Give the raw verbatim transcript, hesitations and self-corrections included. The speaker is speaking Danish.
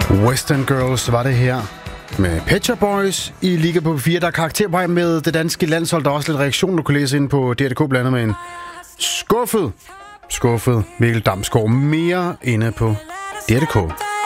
Western Girls var det her med Pet Shop Boys i Liga på fire. Der er karakter på med det danske landshold. Der er også lidt reaktion, du kan læse ind på D R punktum D K, blandet med en skuffet, skuffet Mikkel Damsgaard. Mere inde på D R punktum D K.